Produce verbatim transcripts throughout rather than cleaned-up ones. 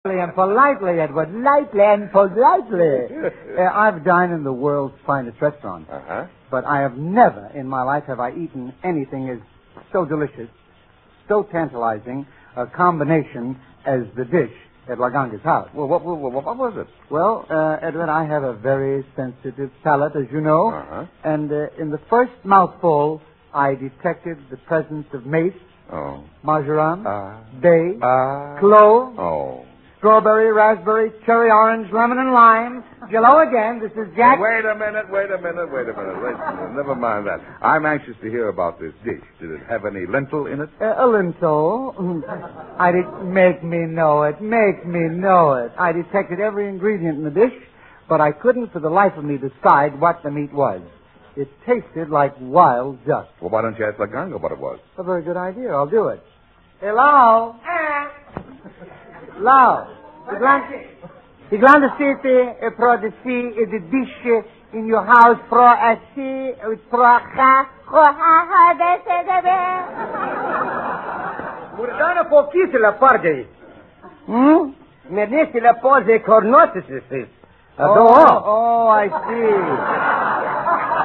And politely, Edward. Lightly and politely. uh, I've dined in the world's finest restaurant. Uh-huh. But I have never in my life have I eaten anything as so delicious, so tantalizing a combination as the dish at Laganga's house. Well, what, what, what, what was it? Well, uh, Edward, I have a very sensitive palate, as you know. Uh-huh. And uh, in the first mouthful, I detected the presence of mace, Oh. marjoram, Uh, bay, uh, clove, oh. strawberry, raspberry, cherry, orange, lemon, and lime. Hello again. This is Jack. Wait a minute, wait a minute, wait a minute. Wait a minute. Never mind that. I'm anxious to hear about this dish. Did it have any lentil in it? Uh, a lintel. I did make me know it. Make me know it. I detected every ingredient in the dish, but I couldn't for the life of me decide what the meat was. It tasted like wild duck. Well, why don't you ask Laganga what it was? A very good idea. I'll do it. Hello? Hello? The grande city pro the sea is the dish in your house pro a sea with pro ha ha Murdana pochisse la parde. Hmm? Menesti la pose cornotis. Oh, oh, I see.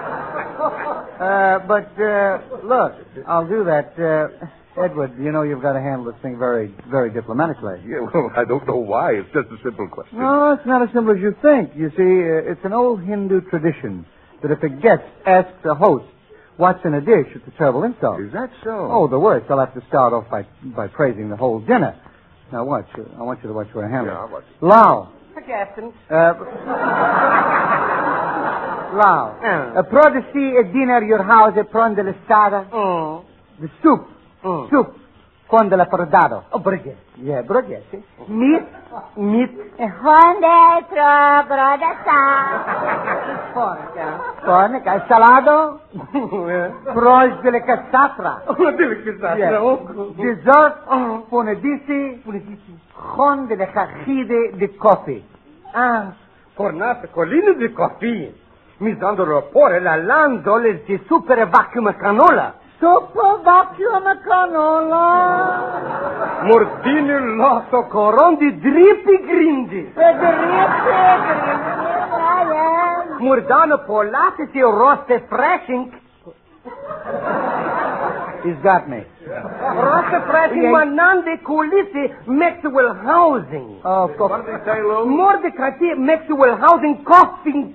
Uh, but, uh, look, I'll do that. Uh, Edward, you know you've got to handle this thing very, very diplomatically. Yeah, well, I don't know why. It's just a simple question. No, it's not as simple as you think. You see, uh, it's an old Hindu tradition that if a guest asks a host what's in a dish, it's a terrible insult. Is that so? Oh, the worst. I'll have to start off by by praising the whole dinner. Now, watch. I want you to watch where I handle Yeah, it. I'll watch. Lao. Captain. Uh, Lao. Uh. Uh, Prodesi a dinner your house e prende l'estada. Mm. The soup. Mm. Soup. Con della prodado. Oh, brigade. Yeah, broghetti. Meat. Meat. Honde tro brodasa. Forca. Forca. Salado. Proj delle cassatra. Yeah. Dessert. Ponedisi. Con delle cachide di coffee. Ah, cornate colline di coffee. Mi dando rapporto la landole di super vacuum canola. Super vacuum canola. Mordini l'osso coron di drippi grindi. Mordano polate di roste freshing. He's got me. Roste freshing manande culisi mixed with housing. Oh, of What course. did he say, Lou? Mordecai mixed with housing coffee.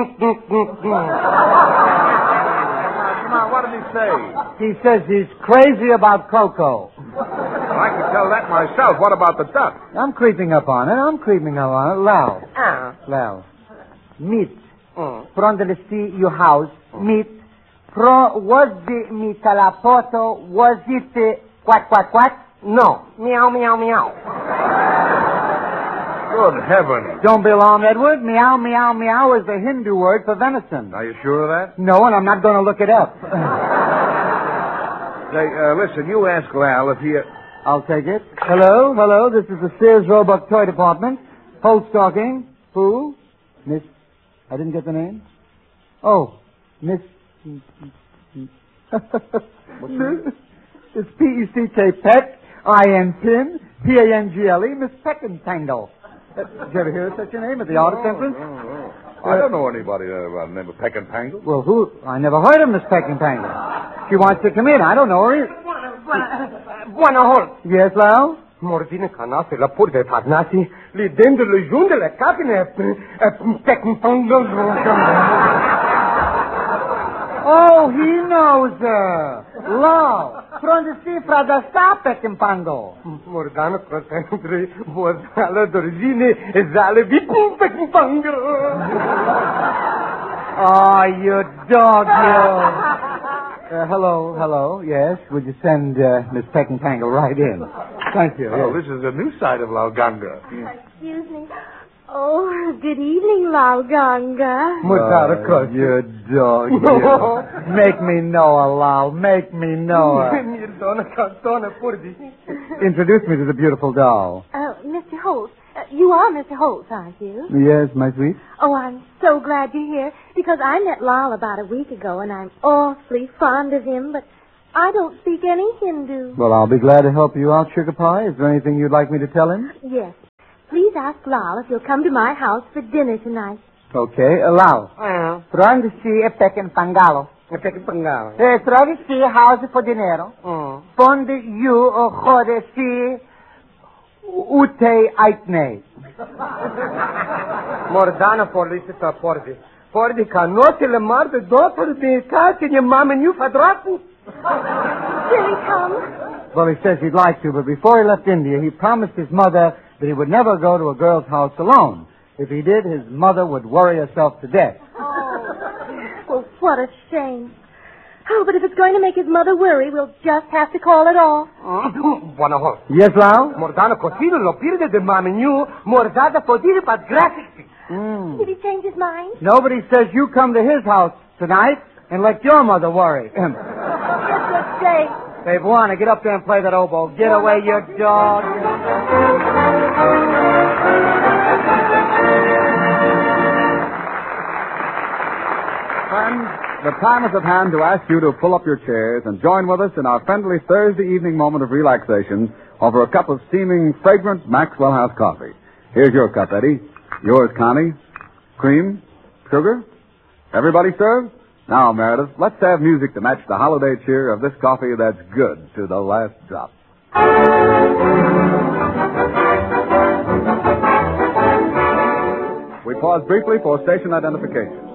Come on, what did he say? He says he's crazy about cocoa. I can tell that myself. What about the duck? I'm creeping up on it. I'm creeping up on it. Lao. Ah. Lao. Meat. Mm. Prondelesti your house. Meat. Pro was the meat alla poto? Was it uh, quack quack quack? No. Meow, meow, meow. Good heavens. Don't be alarmed, Edward. Meow meow meow is the Hindu word for venison. Are you sure of that? No, and I'm not going to look it up. Say, uh, listen, you ask Lal if he... I'll take it. Hello, hello. This is the Sears Roebuck Toy Department. Holt talking. Who? Miss... I didn't get the name. Oh, Miss... It's P E C K Peck, I N Pin, P A N G L E, Miss Peckinpangle. Uh, did you ever hear of such a name at the artist entrance? No, no. I don't know anybody uh, by the name of Peck and Pangle. Well, who? I never heard of Miss Peckinpangle. She wants to come in. I don't know her either. Buona hol. Yes, Lau? Mordine canase la pur de fagnasi, li dende le junde le capine, Oh, he knows her. Lau. From the cifra da sta Peckinpangle. Mordano prosentri, vozala d'origine, e zale vi peckinpango. Oh, you dog, you. Uh, hello, hello. Yes, would you send uh, Miss Peckinpangle right in? Thank you. Oh, yes. this is a new side of Lauganga. Excuse me. Oh, good evening, Lauganga. Murdana uh, you dog, you. Make me know her, Lau. Make me know her. Introduce me to the beautiful doll. Uh, Mister Holt. Uh, you are Mister Holt, aren't you? Yes, my sweet. Oh, I'm so glad you're here, because I met Lal about a week ago, and I'm awfully fond of him, but I don't speak any Hindu. Well, I'll be glad to help you out, Sugar Pie. Is there anything you'd like me to tell him? Yes. please ask Lal if he'll come to my house for dinner tonight. Okay, allow. Ah, Pronti e pecen pangalo. e te che pangava. Eh, trovi si house for dinero. Oh. Fondi you o jode si ute aitne. Mordana polisita pordi. Pordi canote le mar de dotter de cat in your mom and you fadrapu. Will he come? Well, he says he'd like to, but before he left India, he promised his mother that he would never go to a girl's house alone. If he did, his mother would worry herself to death. Oh. Well, what a shame. Oh, but if it's going to make his mother worry, we'll just have to call it off. Buona ho. Yes, Lau? Mordana cosino lo pirde de mom and you. Mordada podire pat gratis. Mm. Did he change his mind? Nobody says you come to his house tonight and let your mother worry. Yes, let's stay. Hey, Buana, get up there and play that oboe. Get away, you dog. Friends, the time is at hand to ask you to pull up your chairs and join with us in our friendly Thursday evening moment of relaxation over a cup of steaming, fragrant Maxwell House coffee. Here's your cup, Eddie. Yours, Connie. Cream? Sugar? Everybody serve? Now, Meredith, let's have music to match the holiday cheer of this coffee that's good to the last drop. We pause briefly for station identification.